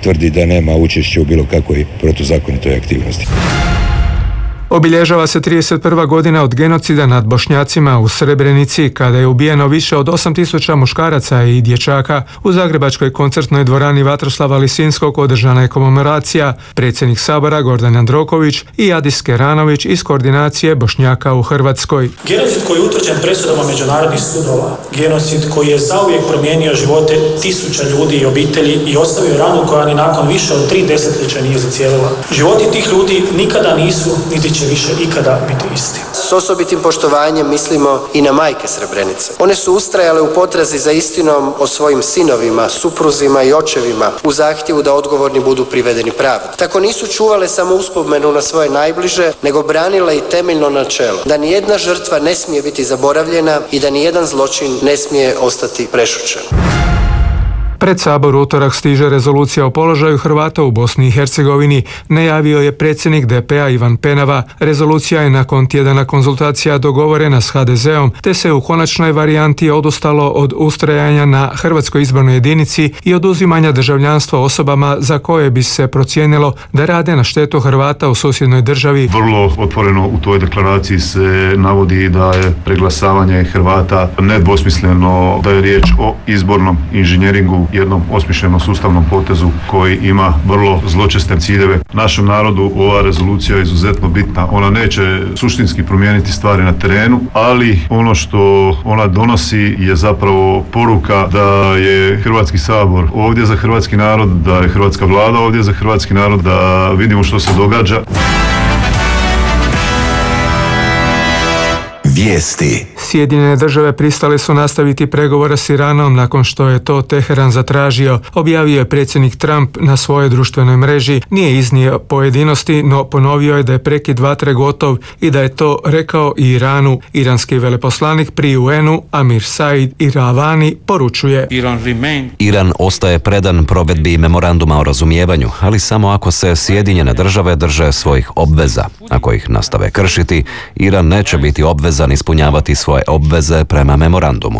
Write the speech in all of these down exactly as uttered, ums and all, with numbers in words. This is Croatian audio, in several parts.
tvrdi da nema učešća u bilo kakvoj protuzakonitoj aktivnosti. Obilježava se trideset prva godina od genocida nad Bošnjacima u Srebrenici, kada je ubijeno više od osam tisuća muškaraca i dječaka. U zagrebačkoj koncertnoj dvorani Vatroslava Lisinskog održana je komemoracija. Predsjednik Sabora Gordan Jandroković i Adis Keranović iz koordinacije Bošnjaka u Hrvatskoj. Genocid koji je utvrđen presudama međunarodnih sudova, genocid koji je zauvijek promijenio živote tisuća ljudi i obitelji i ostavio ranu koja ni nakon više od tri desetljeća nije zacijelila. Životi tih ljudi nikada nisu, niti će više ikada biti isti. S osobitim poštovanjem mislimo i na majke Srebrenice. One su ustrajale u potrazi za istinom o svojim sinovima, supruzima i očevima u zahtjevu da odgovorni budu privedeni pravdi. Tako nisu čuvale samo uspomenu na svoje najbliže, nego branile i temeljno načelo da nijedna žrtva ne smije biti zaboravljena i da nijedan zločin ne smije ostati prešućen. Pred Sabor utorak stiže rezolucija o položaju Hrvata u Bosni i Hercegovini, najavio je predsjednik D P-a Ivan Penava. Rezolucija je nakon tjedana konzultacija dogovorena s H D Z-om, te se u konačnoj varijanti odustalo od ustrajanja na hrvatskoj izbornoj jedinici i oduzimanja državljanstva osobama za koje bi se procijenilo da rade na štetu Hrvata u susjednoj državi. Vrlo otvoreno u toj deklaraciji se navodi da je preglasavanje Hrvata nedvosmisleno, da je riječ o izbornom inženjeringu, jednom osmišljenom sustavnom potezu koji ima vrlo zločeste ciljeve. Našem narodu ova rezolucija je izuzetno bitna. Ona neće suštinski promijeniti stvari na terenu, ali ono što ona donosi je zapravo poruka da je Hrvatski sabor ovdje za hrvatski narod, da je hrvatska vlada ovdje za hrvatski narod, da vidimo što se događa. Vijesti. Sjedinjene države pristale su nastaviti pregovore s Iranom nakon što je to Teheran zatražio, objavio je predsjednik Trump na svojoj društvenoj mreži. Nije iznio pojedinosti, no ponovio je da je prekid vatre gotov i da je to rekao i Iranu. Iranski veleposlanik pri U N-u Amir Said Iravani poručuje: Iran ostaje predan provedbi memoranduma o razumijevanju, ali samo ako se Sjedinjene države drže svojih obveza. Ako ih nastave kršiti, Iran neće biti obvezan ispunjavati svoje obveze prema memorandumu.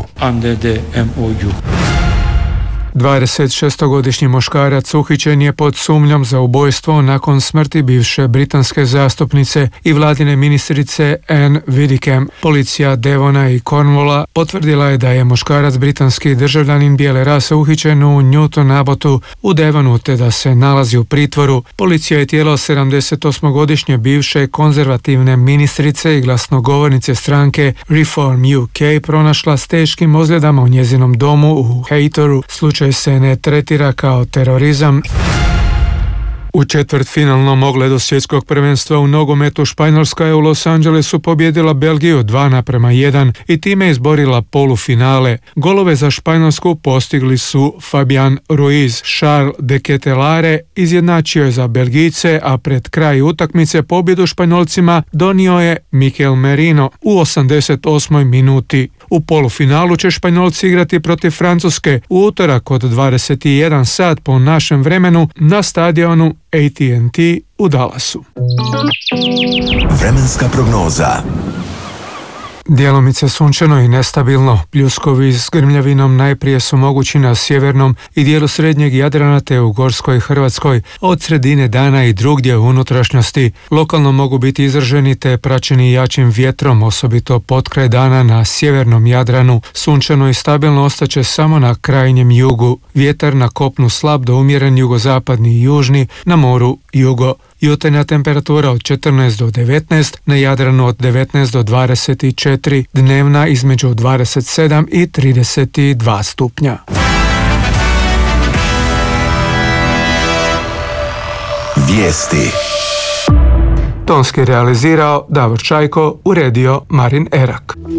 dvadesetšestogodišnji muškarac uhićen je pod sumnjom za ubojstvo nakon smrti bivše britanske zastupnice i vladine ministrice Anne Widdecombe. Policija Devona i Cornwalla potvrdila je da je muškarac britanski državljanin bijele rase uhićen u Newton Abbotu u Devonu, te da se nalazi u pritvoru. Policija je tijelo sedamdesetosmogodišnje bivše konzervativne ministrice i glasnogovornice stranke Reform U K pronašla s teškim ozljedama u njezinom domu u Haytoru. Slučaj se ne tretira kao terorizam. U četvrtfinalnom ogledu svjetskog prvenstva u nogometu Španjolska je u Los Angelesu pobjedila Belgiju dva naprema jedan i time izborila polufinale. Golove za Španjolsku postigli su Fabian Ruiz. Charles de Ketelare izjednačio je za Belgijce, a pred kraj utakmice pobjedu Španjolcima donio je Mikel Merino u osamdeset osmoj minuti. U polufinalu će Španjolci igrati protiv Francuske u utorak od dvadeset jedan sat po našem vremenu na stadionu A T and T u Dallasu. Vremenska prognoza. Djelomice sunčano i nestabilno. Pljuskovi s grmljavinom najprije su mogući na sjevernom i dijelu srednjeg Jadrana te u Gorskoj Hrvatskoj. Od sredine dana i drugdje u unutrašnjosti lokalno mogu biti izraženi te praćeni jačim vjetrom, osobito potkraj dana na sjevernom Jadranu. Sunčano i stabilno ostaće samo na krajnjem jugu. Vjetar na kopnu slab do umjeren jugozapadni i južni, na moru jugo. Jutarnja temperatura od četrnaest do devetnaest, na Jadranu od devetnaest do dvadeset četiri, dnevna između dvadeset sedam i trideset dva stupnja. Vijesti. Tonski realizirao Davor Čajko, uredio Marin Erak.